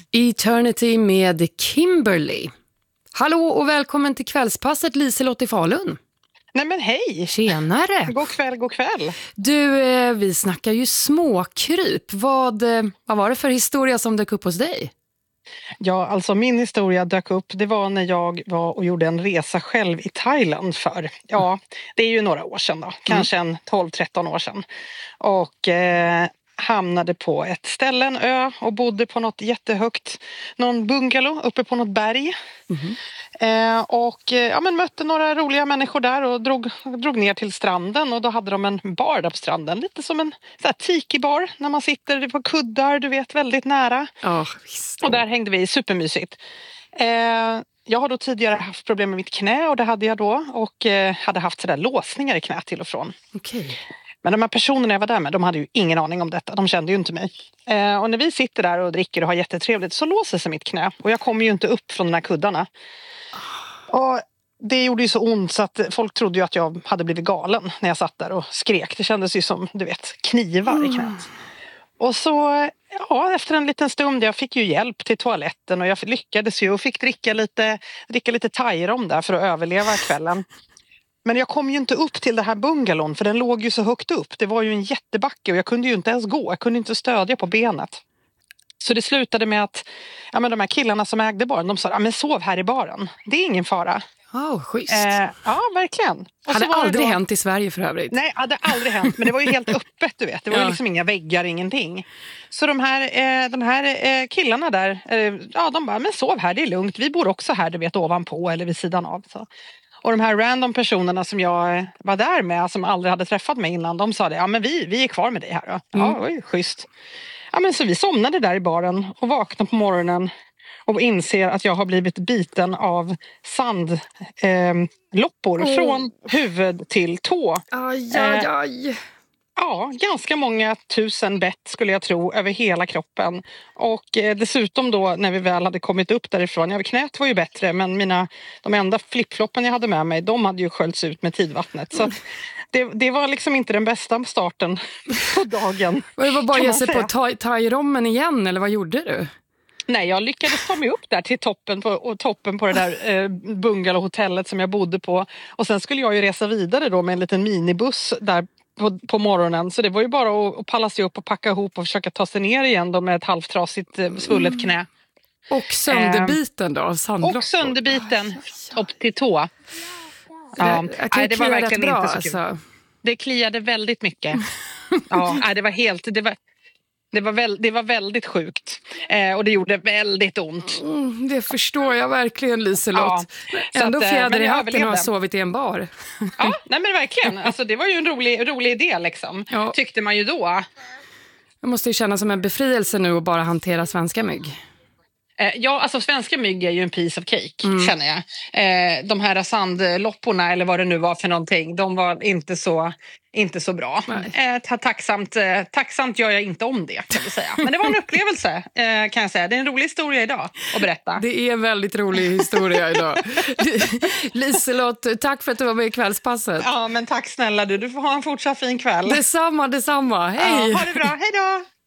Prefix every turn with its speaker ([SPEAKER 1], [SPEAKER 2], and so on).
[SPEAKER 1] Eternity med Kimberly. Hallå och välkommen till kvällspasset, Liselott i Falun.
[SPEAKER 2] Nej men hej!
[SPEAKER 1] Tjenare!
[SPEAKER 2] God kväll.
[SPEAKER 1] Du, vi snackar ju småkryp. Vad var det för historia som dök upp hos dig?
[SPEAKER 2] Ja, alltså min historia dök upp, det var när jag var och gjorde en resa själv i Thailand för, det är ju några år sedan då, kanske en 12-13 år sedan. Och hamnade på ett ställe, en ö, och bodde på något jättehögt, någon bungalow uppe på något berg. Men mötte några roliga människor där och drog ner till stranden, och då hade de en bar där på stranden, lite som en så här tiki-bar när man sitter på kuddar, du vet, väldigt nära.
[SPEAKER 1] Visst.
[SPEAKER 2] Och där hängde vi, supermysigt. Jag har då tidigare haft problem med mitt knä, och det hade jag då, och hade haft sådär låsningar i knät till och från.
[SPEAKER 1] Okej.
[SPEAKER 2] Men de här personerna jag var där med, de hade ju ingen aning om detta. De kände ju inte mig. Och när vi sitter där och dricker och har jättetrevligt så låser sig mitt knä. Och jag kommer ju inte upp från de här kuddarna. Och det gjorde ju så ont så att folk trodde ju att jag hade blivit galen när jag satt där och skrek. Det kändes ju som, du vet, knivar i knät. Och så, efter en liten stund, jag fick ju hjälp till toaletten och jag lyckades ju och fick dricka lite thairom där för att överleva kvällen. Men jag kom ju inte upp till det här bungalon, för den låg ju så högt upp. Det var ju en jättebacke och jag kunde ju inte ens gå. Jag kunde inte stödja på benet. Så det slutade med att de här killarna som ägde baren, de sa, men sov här i baren. Det är ingen fara.
[SPEAKER 1] Schysst.
[SPEAKER 2] Ja, verkligen. Och
[SPEAKER 1] hade
[SPEAKER 2] så var
[SPEAKER 1] aldrig
[SPEAKER 2] det då
[SPEAKER 1] hänt i Sverige för övrigt.
[SPEAKER 2] Nej, hade aldrig hänt. Men det var ju helt öppet, du vet. Det var ju liksom inga väggar, ingenting. Så de här killarna där, de bara, men sov här, det är lugnt. Vi bor också här, du vet, ovanpå eller vid sidan av. Så. Och de här random personerna som jag var där med, som aldrig hade träffat mig innan, de sa det, men vi är kvar med dig här då. Ja, schysst. Ja, men så vi somnade där i baren och vaknade på morgonen och inser att jag har blivit biten av sandloppor från huvud till tå.
[SPEAKER 1] Aj.
[SPEAKER 2] Ja, ganska många 1000 bett skulle jag tro över hela kroppen. Och dessutom då när vi väl hade kommit upp därifrån, knät var ju bättre, men de enda flipfloppen jag hade med mig, de hade ju sköljts ut med tidvattnet. Så att det var liksom inte den bästa starten på dagen.
[SPEAKER 1] Och det var bara att ge sig på thai-rommen igen, eller vad gjorde du?
[SPEAKER 2] Nej, jag lyckades ta mig upp där till toppen på det där bungalowhotellet som jag bodde på. Och sen skulle jag ju resa vidare då med en liten minibuss där på morgonen, så det var ju bara att palla sig upp och packa ihop och försöka ta sig ner igen då med ett halvtrasigt svullet knä.
[SPEAKER 1] Och sönderbiten då?
[SPEAKER 2] Och sönderbiten, topp till tå.
[SPEAKER 1] Ja,
[SPEAKER 2] det var verkligen
[SPEAKER 1] bra,
[SPEAKER 2] inte så kul.
[SPEAKER 1] alltså.
[SPEAKER 2] Det kliade väldigt mycket. Det var väldigt sjukt. Och det gjorde väldigt ont.
[SPEAKER 1] Det förstår jag verkligen, Liselott. Ändå fjäder i hatten har sovit i en bar.
[SPEAKER 2] Ja, nej men verkligen. Alltså, det var ju en rolig idé liksom. Ja. Tyckte man ju då.
[SPEAKER 1] Det måste ju kännas som en befrielse nu att bara hantera svenska mygg.
[SPEAKER 2] Ja, alltså svenska mygg är ju en piece of cake, känner jag. De här sandlopporna, eller vad det nu var för någonting, de var inte så bra. Tacksamt gör jag inte om det, kan vi säga. Men det var en upplevelse, kan jag säga. Det är en rolig historia idag att berätta.
[SPEAKER 1] Det är en väldigt rolig historia idag. Liselott, tack för att du var med i kvällspasset.
[SPEAKER 2] Ja, men tack snälla du. Du får ha en fortsatt fin kväll.
[SPEAKER 1] Detsamma. Hej!
[SPEAKER 2] Ja, ha det bra. Hej då!